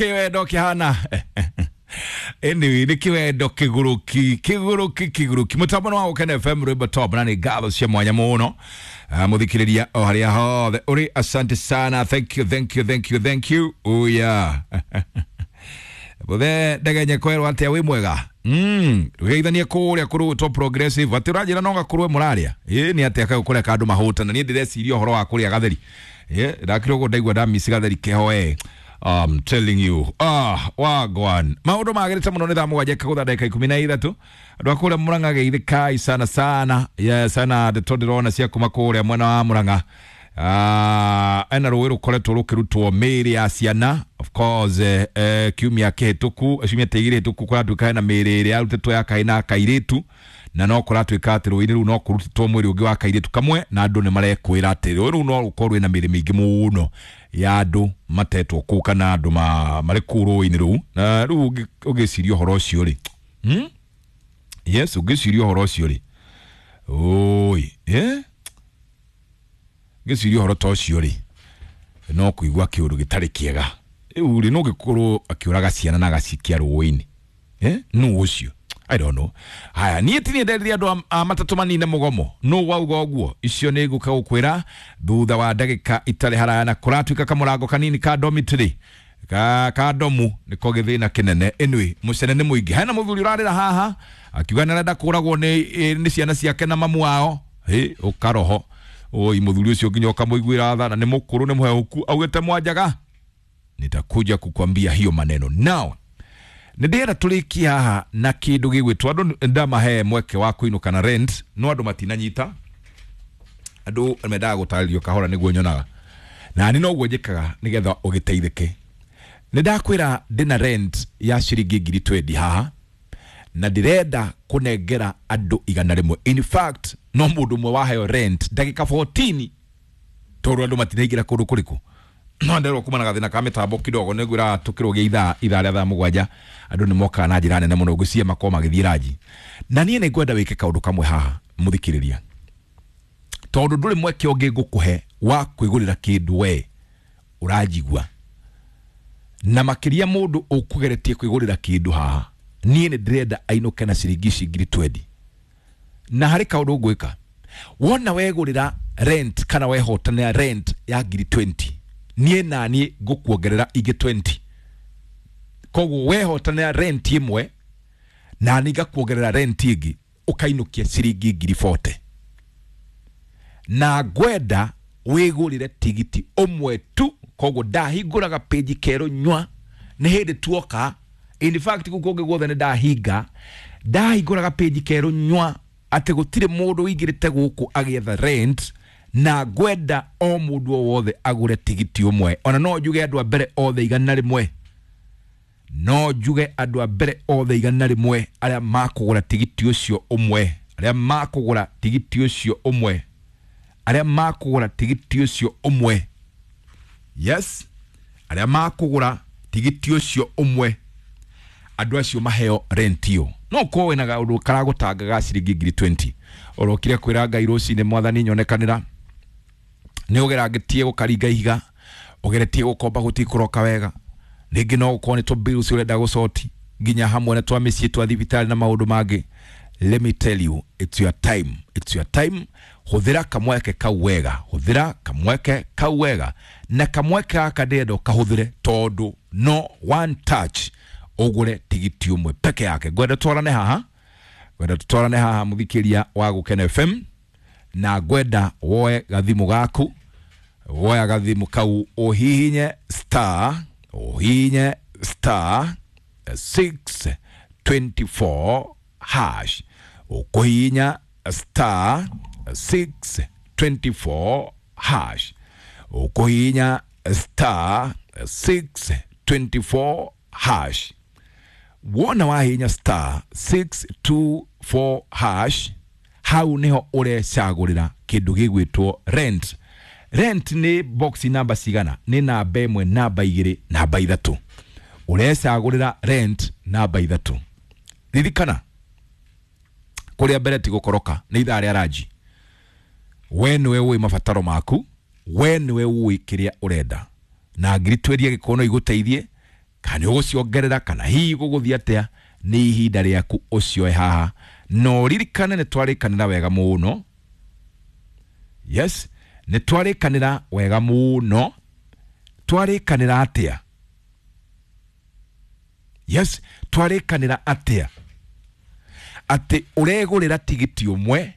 Kiwendo kihana anyway ni kiwendo kiguruki mutambo wa Ukene FM Rwimbo Top na ni gabo cia mwanya muno muthikiriria o haria hothe uri asante sana thank you oh yeah bothe ndagenya kwerwa atia wi mwega rugeithania kuria kuru to progressive atirajira no gakurwe muraria ni atia ka kuria kandu mahuta na ni ndireciria horo wa kuria gatheri ndakiro go ndaigwa ndamisi gatheri kehoe I'm telling you wagwan maundu magerete muno ni thamu wajeka kutha dakika 13 andu akure Murang'a geithikai sana sana de todirona cia kuma kuria mwena wa Murang'a ena ruwiru koretwo rukirutwo miri ya ciana of course kiumia kihituku acimia tegire hituku kuratuika na miri iri arutetwo ya kaina kairitu na no kuratuika ati ruwini ru no kurutitwo mwiri ungi wa kairitu kamwe na andu ni marekwira ati ru no rukorwe na miri mingi muno ya andu matetwo kuka na andu mari kuruini ru na ru ugicirio horo cio ri yes ugicirio horo cio ri oi gicirio horo to cio ri no kuigwa kiuru gitari kiega uri no gikuru akiuraga ciana na gacikia ruwini no ucio I don't know. Haya ni etini nderia andu matatu manine mugomo no wauga oguo icio ni guka gukwira thutha wa ndagika itari haraya kuratuika kamurango kanini ka dormitory ka domu niko githina kinene anyway mucene ni muingi hena muthuri urarira haha akiuga nenda kuragwo ni ciana ciake na mamu wao ukaroho oi muthuri ucio nginya ukamuiguira tha na ni mukuru ni muhehuku augete mwanjaga nitakuja kukwambia hiyo maneno now Ndera tulikia haha na kindu gigwitwa andu ndamahe mweke wa kuinuka na rent no andu matinanyita andu mendaga gutaririo kahora niguo nyonaga na ni no gwejekaga nigetha ugiteithike ndakwira ndina rent ya ciringi 20 haha na ndirenda kunengera andu 100 in fact no mundu mwe waheyo rent ndagika 14 toru andu matinaigira kundu kuriku no ndero kuma na gathina ka mitambo kidogo negwira tukiroge itha ria tha mugwanja andu ni moka na njira nene muno gucia makoma githiraji na nie ngwenda wike kaundu kamwe haha muthikiriria tondu nduri mweke onge ngukuhe wa kwigurira kindu we urajigwa na makiria mundu ukugeretie kwigurira kindu haha nie ni ndirenda ainuke na ciringi 20 na hari kaundu ngwika wona wegurira rent kana wehotana rent ya 20 nie nani ngukuongerera ige 20 koguo wehotana rent imwe na ni gakuongerera rent igi ukainukia ciringi 40 na gwenda wigurire tigiti omwe tu koguo ndahinguraga page kero nywa ni hindi tuoka in fact kukonge gwothe ni ndahinguraga page kero nywa ati gutire mundu wigirite guku agietha rent na gwenda o mundu wothe agure tigiti umwe ona no juge andu abere othe 100 no juge andu abere othe 100 aria makugura tigiti ucio umwe aria makugura tigiti ucio umwe yes aria makugura tigiti ucio umwe andu acio maheo rentio no ko wena undu karagutangaga ciringi 20 orokire kwira Ngai rucine mwathani nyonekanira ni ugeragetie gukaringa ihiga ugeretie gukomba gutikuroka wega ringi no gukoni to bills urenda gucoti nginya hamwe na twa micii twa thibitari na maundu mangi let me tell you it's your time huthira kamweke kawega na kamweke akadedo kahuthire tondu no one touch ugure tigiti umwe peke yake gwenda twarane haha muthikiria wa Ukene FM na gwenda woe gathimu gaku woya gathimu kau ohihinye star 624 hash ukohinya star 624 hash ukohinya star 624 hash wona wahinya star 624 hash hau niho urecagurira kindu gigwitwo rent ni box number cigana ni namba 1 namba 2 namba 3 urecagurira rent namba 3 ririkana kuria mbere ti gukoroka ni itha ria raji we niwe ui mabataro maku we niwe ui kiria urenda na ngiri tweria gikono iguteithie kana uguciongerera kana hihi guguthia atia ni ihinda riaku ucioe haha no ririkane ni twarikanira wega muno. Yes, ni twarikanira wega muno. Twarikanira atia? Yes, twarikanira atia ati uregurira tigiti umwe,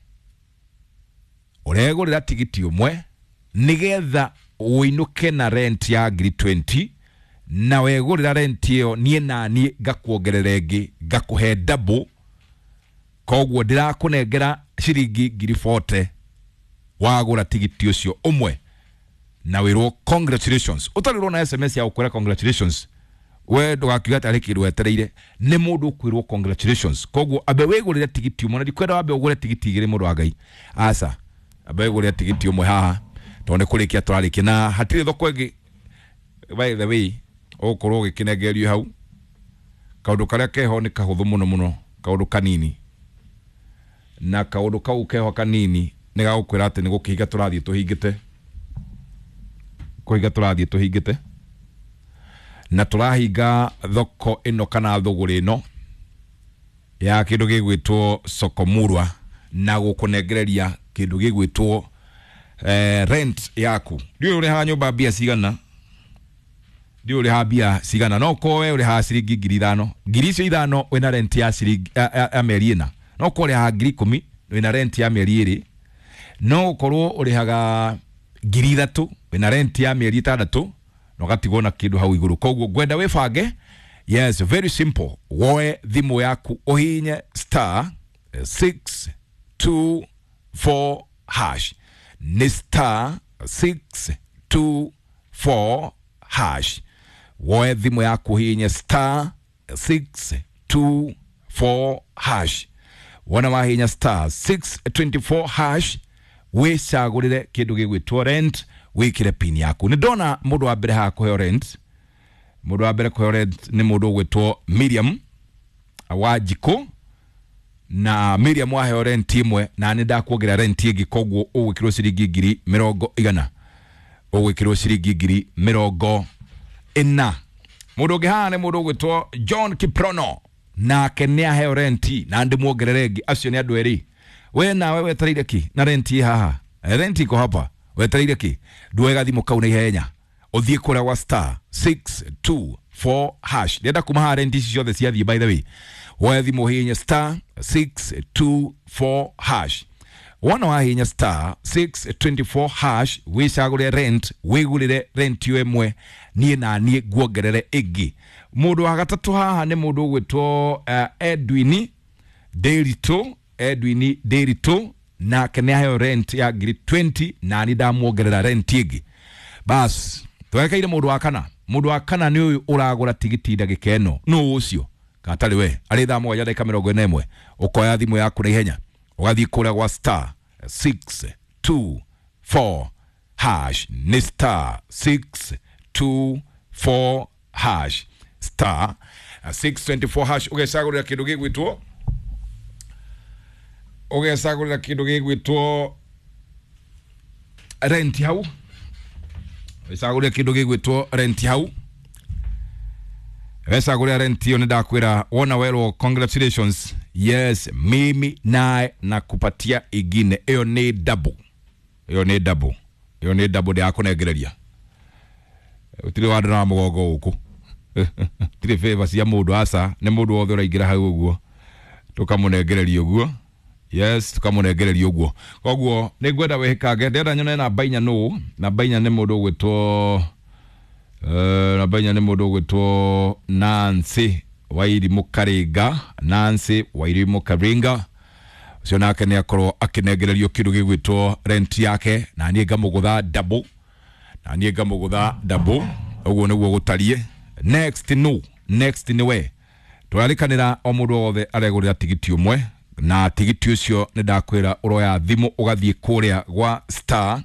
nigetha uinuke na rent ya 20 na wegurira rent iyo nie nani gakuongerera ingi gakuhe double. Koguo ndirakunengera ciringi 40 wagura tigiti ucio umwe na wirwo congratulations. Utarirwo na SMS ya ukwira congratulations, we ndugakiuga atari kindu wetereire, ni mundu kwirwo congratulations. Koguo abe wegurira tigiti umwe, na ndikwenda wabe ugure tigiti igiri mundu wa Ngai. Asa abe wegurira tigiti umwe haha tonde kurikia turarikia na hatire thoko ingi. By the way, okorwo gikinegerio hau kaundu karia keho ni kahuthu muno kaundu kanini, na kaundu kau keho kanini ni gagukwira ati ni gukihiga turathie tuhingite kuhiga turathie tuhingite na turahinga thoko ino kana thuguri ino ya kindu gigwitwo soko murwa na gukunengereria kindu gigwitwo rent yaku. Ndio uri ha nyumba bia sigana, ndio uri ha bia sigana, no ko we uri ha ciringi 5,000 ngiri icio 5 wina rent ya ciringi ya meri ina, no ko uri ha ngiri 10 wina rent ya meri 2, no korwo uri haga ngiri 3 wina rent ya meri 6 no gatigona kindu hau iguru. Koguo gwenda wifange. Yes, very simple. Woe thimu yaku uhinye star 624 hash. Ni star 624 hash. Woe thimu yaku uhinye star 624 hash. Wana wahinya star 624 hash. Wicagurire kindu gigwitwo rent, wikire pin yaku. Ni ndona mundu wa mbere ha kuheo rent. Mundu wa mbere kuheo rent ni mundu gwitwo Miriam Awajiko, na Miriam waheo rent imwe na ni ndakuongerera rent ingi. Koguo ugwikirwo ciringi 100,000, ugwikirwo ciringi 40,000. Mundu ungi haha ni mundu gwitwo John Kiprono, na kenia heo rent na ndimuongerere ingi. Acio ni andu eri. We nawe wetereire ki na rent haha? Rent iko hapa. Wetereire ki? Duega thimu kau na ihenya uthie kura wa star 624 hash. Ndenda kumaha rent ici ciothe ciathie. By the way, we thimu hinya star 624 hash. Wana wa hinya star 624 hash wicagure rent, wigurire rent imwe nie na nie guongerere ingi. Mundu wa gatatu haha ni mundu gwitwo Edwin Derito, na kene hayo rent ya 20 na ni ndamuongerera rent ingi. Bas twekaire mundu wa kana. Mundu wa kana ni uyu uragura tigiti ndagika eno. No ucio katari we ari thaa 1:41 ukoya thimu yaku na ihenya ugathie kura gwa star 624 hash. Ni star 624 hash, star 624 hash. Ugecagurira kindu gigwitwo rent hau. Ugecagurira kindu gigwitwo rent hau. Ugecagurira rent yo. Ndakwira wona wero congratulations. Yes, mimi nae nakupatia igine. Iyo ni double. Iyo ni double ya kunegereria. Utiri wadu na mugongo huku. Tiri favors ya mundu asa. Ni mundu wothe uraigira hau uguo tukamunegereria uguo. Yes, tukamunegereria uguo. Koguo ni gwenda wihikage. Ndenda nyone na bainya no. Na bainya ni mundu gwitwo Nancy Wairimu Karinga. Ucio nake ni akorwo akinegererio kindu gigwitwo rent yake, na nie ngamugutha double. Uguo niguo gutarie. Next ni we twarikanira o mundu wothe aregurira tigiti umwe, na tigiti ucio ni ndakwira uroya thimu ugathie kuria gwa star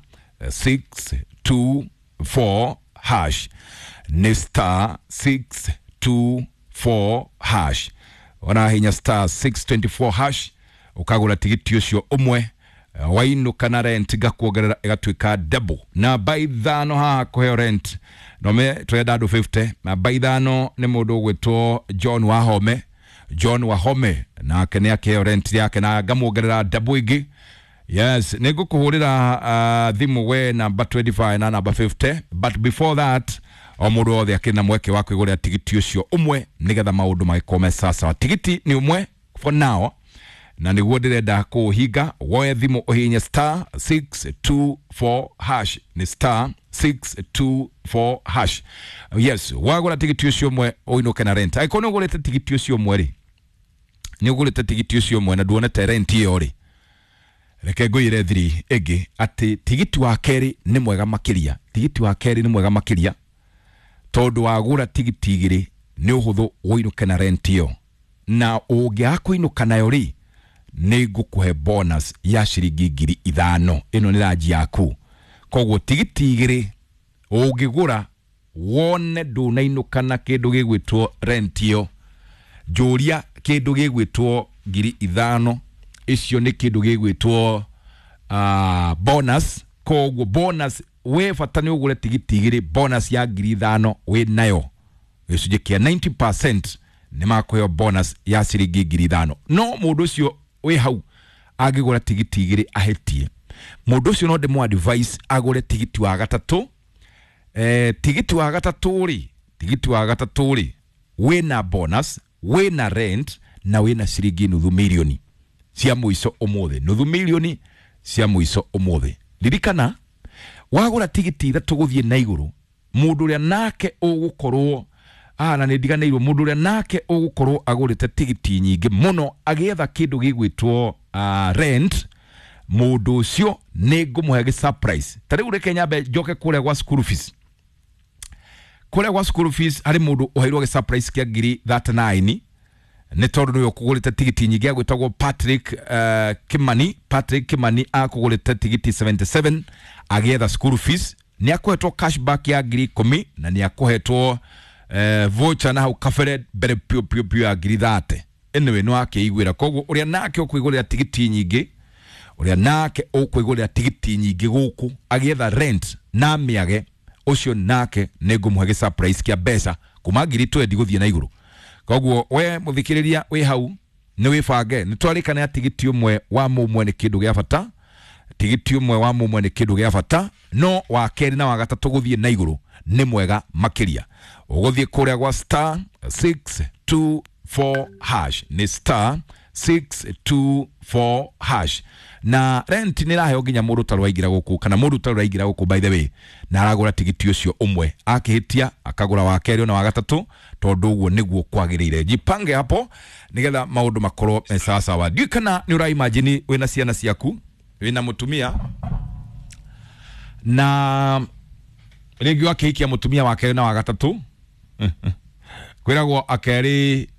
624 hash. Ni star 624 hash. Wana hinya star 624 hash ukagura tigiti ucio umwe wainu kana rent gakuogerera igatuika double na by thano ha kuheo rent no me twenda andu 50 na by thano ni mundu gwitwo John Wahome na kene akiheo rent yake na gamuogerera double igi. Yes, nigukuhurira thimu we number 25 na number 50, but before that omundu othe akina mweke wa kwigurira tigiti ucio umwe nigetha maundu magikome sasa. Tigiti ni umwe for now na niguo ndirenda kuhinga. Woe thimu uhinye star 624 hash ni star 624 hash. Yes, wagura tigiti ucio umwe uinuke na rent. Aikone ugurite tigiti ucio umwe ri ni ugurite tigiti ucio umwe na duonete rent iyo ri reke ngoire thiri ege ati tigiti wa keri ni mwega makiria. Tigiti wa keri ni mwega makiria tondu wagura tigiti igiri ni uhuthu uinuke na rent iyo na ungiakuinuka nayo ri ni ngukuhe bonus ya shiringi 5,000. Ino ni raji yaku. Koguo tigiti igiri ungigura wone ndunainuka na kindu gigwitwo rent iyo juria kindu gigwitwo 5,000 icio ni kindu gigwitwo bonus. Koguo bonus we fatani ugure tigiti igiri bonus ya 5,000 we nayo icuje kia 90% ni makuheo bonus ya shiringi 5,000. No mundu ucio we hau agigura tigiti igiri ahetie. Mundu ucio no ndemu advice agure tigiti wa gatatu. Tigiti wa gatatu ri wina bonus, wina rent na wina shiringi nuthu milioni cia muico umuthe. Nuthu milioni cia muico umuthe. Lirikana wagura tigiti ithatu guthie na iguru mundu ria nake ugukorwo na ndiganirwo mundu ria nake ugukorwo agurite tigiti nyingi muno agietha kindu gigwitwo rent. Mundu ucio ni ngumuhe surprise. Tari reke nyambe njoke kuria gwa school fees. Kuria gwa school fees hari mundu uheirwo surprise kia 39 ni tondu niwe kugurite tigiti nyingi agwitagwo Patrick Kimani akugurite tigiti 77 agietha school fees. Ni akuhetwo cashback ya 10,000 na ni akuhetwo voucher na hau kafere bere pio ya 30. Anyway no akeigwira. Koguo uria nake ukuigurira tigiti nyingi, uria nake ukuigurira tigiti nyingi guku agietha rent na miage ucio nake ningumuhe surprise kia besa kuma 20 guthie na iguru. Koguo we muthikiriria we hau ni wifange ni twarikana tigiti umwe wa mumwe ni kindu gia bata. Tigiti umwe wa mumwe ni kindu gia bata, no wa keri na wa gatatu guthie na iguru ni mwega makiria. Uguthie kuria gwa star 624 hash ni star 624 hash na rent ni raheo ginya mundu tarwaigira guku kana mundu tarwaigira guku by the way na aragura tigiti ucio umwe akihitia akagura wa keri na wa gatatu tondu uguo niguo kwagirire. Jipange hapo nigetha maundu makorwo sasa wa kana ni ura imagine wina ciana ciaku wina mutumia na regi wake ikia mutumia wa keri na wa gatatu kwiragwo akeri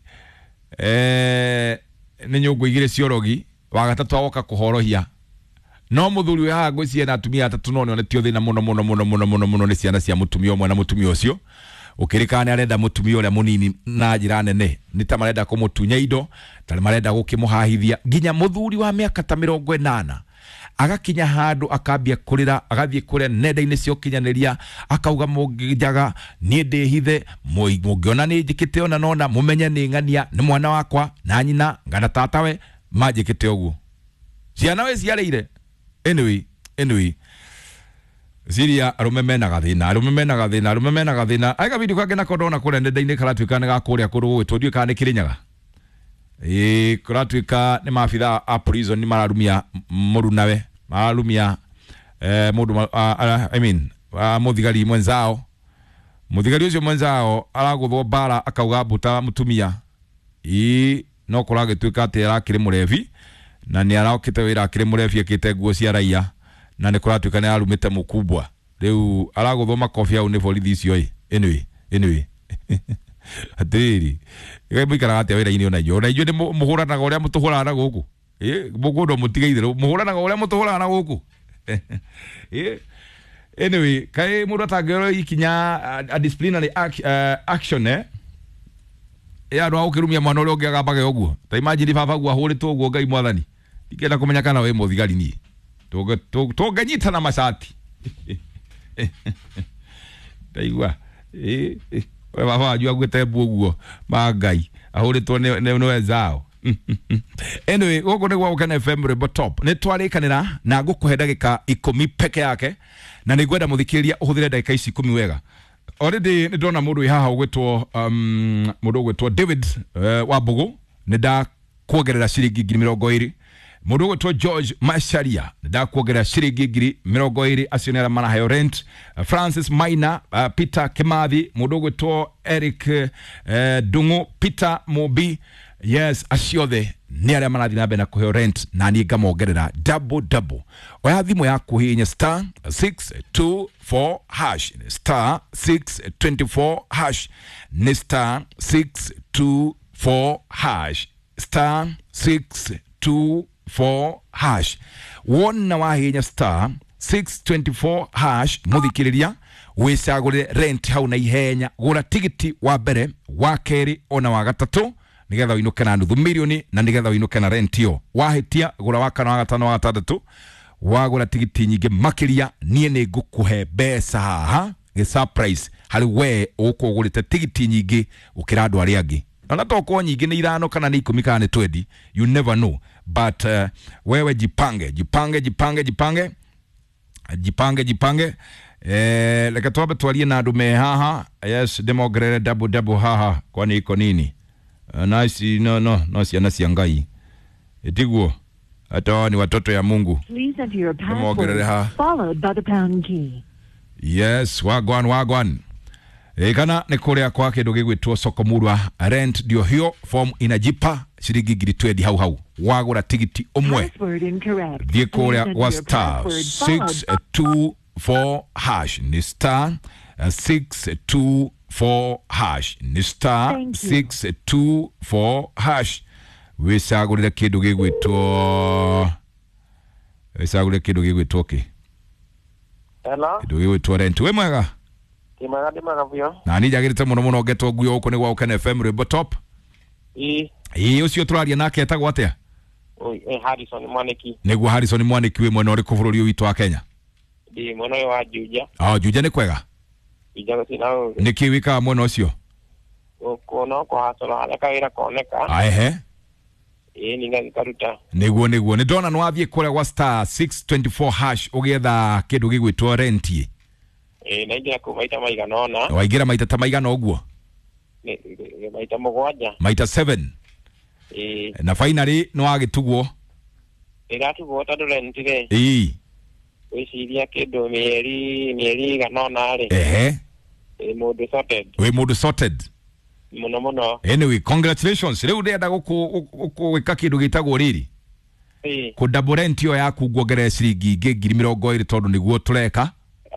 ni nyungu igire ciorogi wa gatatu awoka kuhorohia no muthuri we haha ngwicie na atumia atatu no ne tio thina muno ni ciana cia mutumia umwe na mutumia ucio ukirikana arenda mutumia uria munini na njira nene ni ta marenda kumutunya indo tari marenda gukimuhahithia ginya muthuri wa miaka ta 80 agakinya handu akambia kurira agathie kuria nenda-ini cio kinyaniria akauga mungijaga nie ndihithe mungiona ni njikite ona nona mumenye ni ngania ni mwana wakwa na nyina ngana tatawe majikite oguo ciana we ciareire. Anyway Ziria arumemena gathina aiga video kage na kodona kure nenda-ini karatuika ni gakuria kuru gwitwo kana kirinyaga kuratuika ni mafitha a prison ni mararumia murunawe mararumia mundu muthigari mwenzao muthigari ucio mwenzao araguthwo bara akauga buta mutumia no kuragituika ati arakire murevi na ni arakite wira akire murevi akite nguo cia raia na ni kuratuika ni arumite mukubwa riu araguthwo makofi au ni borithi icio anyway atiri igabikara ati wira ini ona ijo ni muhuranaga uria mutuhurana guku mugundo mutigeithire muhuranaga uria mutuhurana guku anyway kai mundu atangero ikinya a disciplinary action ya ndo ukirumia mwana uria ungiagambage uguo ta imagine baba guo ahuritwo uguo ngai mwathani ikenda kumenya kana we muthigari ni tũngĩnyita na macati ndaigua baba ajua gwĩtembu ũguo mangai ahũrĩtwo nĩ wenzao anyway gũkũ nĩ gwa Ukena FM Rwĩmbo Top nĩ twarĩkanĩra na ngũkũhe ndagĩka 10 peke yake na nĩ ngwenda mũthikĩrĩria ũhũthĩre ndagĩka ici 10 wega. Already nĩ ndona mũndũ haha ũgwĩtwo David Wambũgũ nĩ ndakuongerera ciringi 20,000. Mũndũ ũgwĩtwo George Macharia nĩ ndakuongerera ciringi 20,000 acio nĩ arĩa maraheo rent. Francis Maina, Peter Kimathi, mũndũ ũgwĩtwo Eric Dungu, Peter Mobi, yes aciothe nĩ arĩa marathiĩ na mbere na kũheo rent na niĩ ngamongerera double. Oya thimũ yaku hihinya star 624 hash star 624 hash ni star 624 hash star 624 hash wona wahihinya star 624 hash muthikiriria wicagurire rent hau na ihenya gura tigiti wa mbere wa keri ona wa gatatu nigetha uinuke na nuthu milioni na nigetha uinuke na rent yo wahitia gura wa kana wa gatano wa gatatu wagura tigiti nyingi makiria nie ni ngukuhe mbeca haha ge surprise hari we ukugurite tigiti nyingi ukira andu aria angi na toko nyingi ni 5 kana ni 10 kana ni 20 you never know but wewe jipange leka tuabe twalie na andu me haha yes demogerere double haha kwani iko nini nice no ciana cia Ngai etiguo hata ni watoto ya Mungu demogerere ha followed by the pound key. Yes wagwan kana ni kuria kwa kindu gigwitwo Sokomurwa rent ndio hiyo form inajipa shiringi 20 hau wagura tigiti umwe thie kuria wa star 624 hash ni star 624 hash ni star 624 hash wisagurira kindu gigwitwo ki hello kindu gigwitwo rent we mwega Timagadi vyo na ni jagirite muno getwo guyo uko ni gwa Ukena FM Rwĩmbo Top ucio turaria nake etagwo atia Harrison Mwaniki niguo Harrison Mwaniki we mwena uriku bururi witu wa Kenya ndi mwena wa Juja Juja ni kwega Juja sinao niki wika mwena ucio ukono kwa hasora alaka wira koneka ahe ninga gikaruta niguo ni ndona nwathie kuria gwa star 624 hash ugetha kindu gigwitwo rent naingira ku maita maigana ona waigira maita ta maigana uguo maita mugwanja maita 7 na finally no agitugwo igatugwo tatu rentire wiciria kindu mieri ganona ri mundu sorted muno anyway congratulations riu ndenda gwika kindu gitagwo riri ku double rent yo yaku nguongerera ciringi 20,000 tondu niguo tureka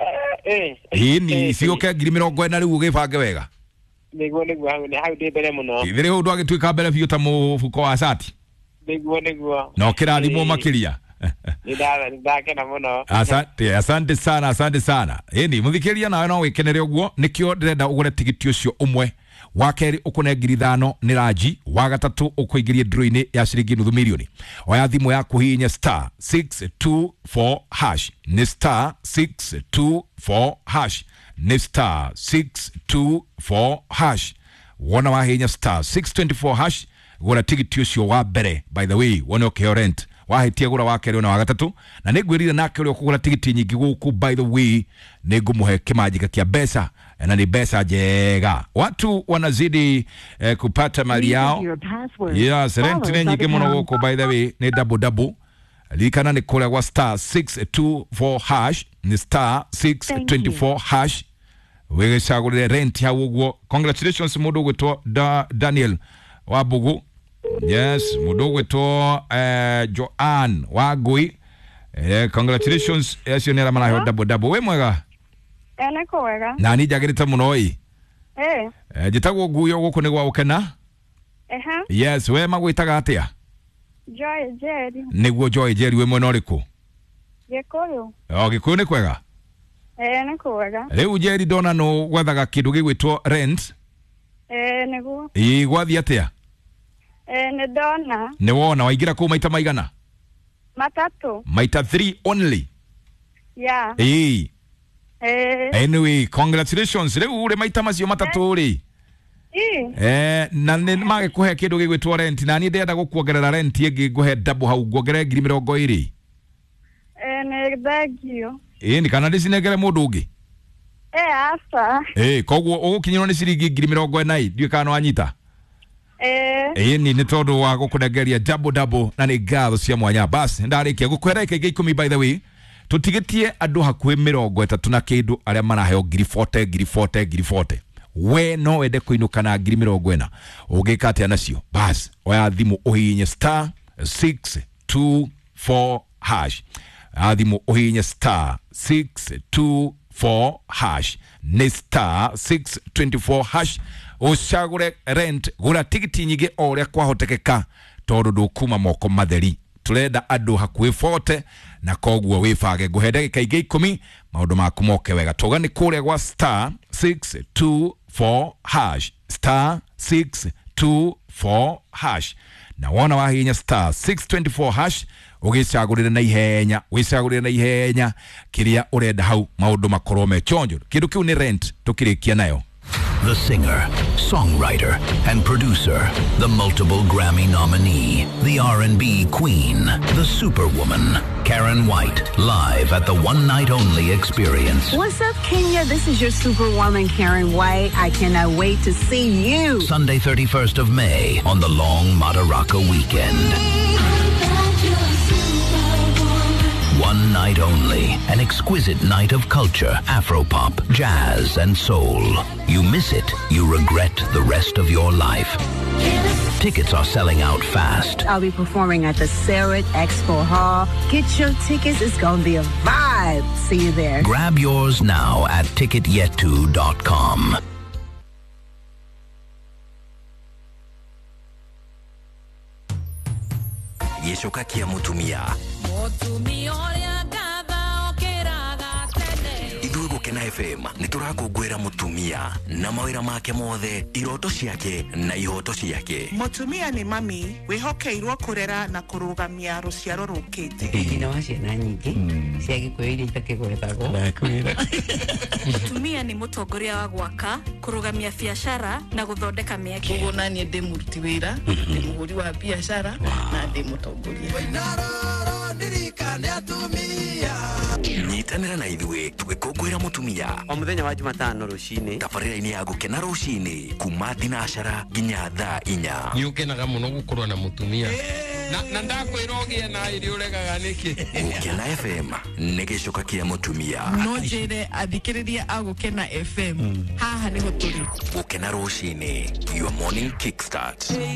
ni cioke 20,000 riu ugibange wega niguo hau ndi mbere muno thire hu ndwagituika mbere biu ta mufuko wa sati niguo no kirathimo makiria ndakena muno asante sana ni muthikiria nawe no wikenere uguo nikio ndirenda ugure tigiti ucio umwe wa keri ukunengiri 5 ni raji wa gatatu ukuingiria draw-ini ya ciringi nuthu milioni oya thimu yaku hihinya star 624 hash ni star 624 hash ni star 624 hash wona wahihinya star 624 hash gura tigiti ucio wa mbere by the way wona ukiheo rent wahitia gura wa keri ona wa gatatu na nigwirire nake uri kugura tigiti nyingi guku by the way ningumuhe kimanjika kia besa na ni besa jega watu wanazidi kupata mali yao yes rent ni nyingi muno guku by the way ni double likana ni kule wa star 624 hash ni star 624 hash wege shagulire rent ya uguo congratulations mudu gwitwo Daniel Wambũgũ yes mudu gwitwo Joan Wagui congratulations acio nera maraho double we mwega ene kwega na ni jagirite muno jitagwo guyo guku ni gwa Ukena yes we magwitaga atia Joy Jerry niguo Joy Jerry we mwena uriku Gikuyu Gikuyu ni kwega ene kwega riu Jerry dona no gwethaga kindu gigwitwo rent niguo gwathi atia ne dona ni wona waigira ku maita maigana Matatu. Maita 3 only. Yeah. Anyway, congratulations. Leo ule maita macio matatu uri. Na nĩ magĩkũhe kĩndũ gĩgwĩtwo rent na niĩ ndĩrenda gũkuongerera rent ĩngĩ ngũhe double hau nguongerere 20,000. Nĩ thengio. Nĩ kana ndĩcinengere mũndũ ũngĩ? Asa. Koguo ũgũkinyĩrwo nĩ ciringi 40,000 ndiũĩ kana no anyita. Nĩ tondũ wa gũkũnengeria double na nĩ ngatho cia mwanya. Basi ndarĩkia gũkwĩra ĩkaingĩ 10 by the way. Tũtigĩtie andũ hakuhĩ 30 na kĩndũ arĩa maraheo 40,000. We no wende kũinũka na 40,000 ũgĩka atĩa nacio? Bas oya thimũ ũhihinye star 624 hash. Thimũ ũhihinye star 624 hash nĩ star 624 hash. Ũcagũre rent, gũra tigiti nyingĩ o ũrĩa kwahotekeka tondũ ndũkuma moko matheri. Tũrenda andũ hakuhĩ 40 na koguo wĩbage ngũhe ndagĩka ingĩ 10 maũndũ maku moke wega. Toga nĩ kũrĩa gwa star 624 hash star 624 hash na wona wahihinya star 624 hash ũgĩcagũrĩre na ihenya kĩrĩa ũrenda hau maũndũ makorwo me chonjo. Kĩndũ kĩu nĩ rent tũkĩrĩkia nayo. The singer, songwriter, and producer, the multiple Grammy nominee, the R&B queen, the superwoman, Karen White, live at the One Night Only Experience. What's up, Kenya? This is your superwoman, Karen White. I cannot wait to see you. Sunday, 31st of May, on the long Madaraka weekend. One night only, an exquisite night of culture, Afropop, jazz, and soul. You miss it, you regret the rest of your life. Tickets are selling out fast. I'll be performing at the Sarah Expo Hall. Get your tickets. It's going to be a vibe. See you there. Grab yours now at ticketyet2.com. Gĩcoka kĩa mũtumia ithuĩ gũkena FM nĩtũrakũngũĩra mũtumia na mawĩra make mothe, iroto ciake na ihoto ciake. Mũtumia nĩ mami wĩhokeirwo kũrera na kũrũgamia rũciaro rũkĩte. Nyina wa ciana nyingĩ cia Gĩkũyũ iria itakĩgwetagwo. Mũtumia nĩ mũtongoria wa gwaka, kũrũgamia biacara na gũthondeka mĩeke. Ũguo na niĩ ndĩ mũruti wĩra, ndĩ mũhũri wa biacara na ndĩ mũtongoria. Nyitanĩra na ithuĩ tũgĩkũngũĩra mũtumia o mũthenya wa Jumatano rũcinĩ, tabarĩra-inĩ ya gũkena rũcinĩ kuma thinacara nginya thaa 4. Nĩ ũkenaga mũno gũkorwo na mũtumia na ndakwĩra ũgĩe na irio ũregaga nĩkĩ? Gũkena FM nĩ gĩcoka kĩa mũtumia. No njĩre athikĩrĩria a Gũkena FM haha nĩho tũrĩ. Gũkena rũcinĩ, your morning kickstart.